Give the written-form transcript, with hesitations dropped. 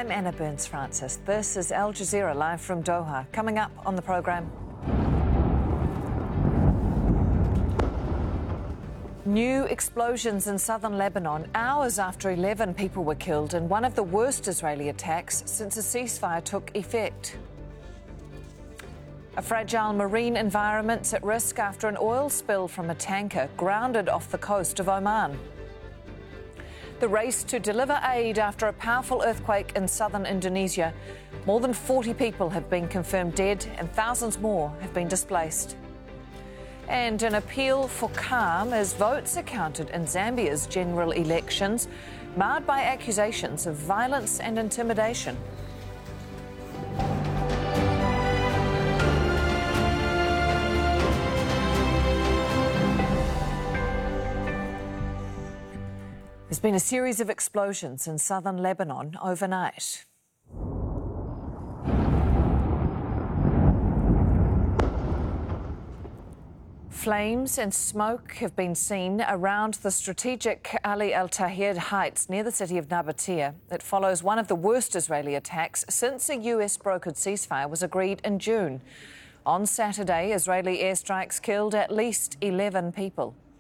I'm Anna Burns-Francis. This is Al Jazeera live from Doha. Coming up on the programme. New explosions in southern Lebanon, hours after 11 people were killed in one of the worst Israeli attacks since a ceasefire took effect. A fragile marine environment's at risk after an oil spill from a tanker grounded off the coast of Oman. The race to deliver aid after a powerful earthquake in southern Indonesia. More than 40 people have been confirmed dead and thousands more have been displaced. And an appeal for calm as votes are counted in Zambia's general elections, marred by accusations of violence and intimidation. There's been a series of explosions in southern Lebanon overnight. Flames and smoke have been seen around the strategic Ali Al Tahrir Heights near the city of Nabatea. It follows one of the worst Israeli attacks since a US-brokered ceasefire was agreed in June. On Saturday, Israeli airstrikes killed at least 11 people.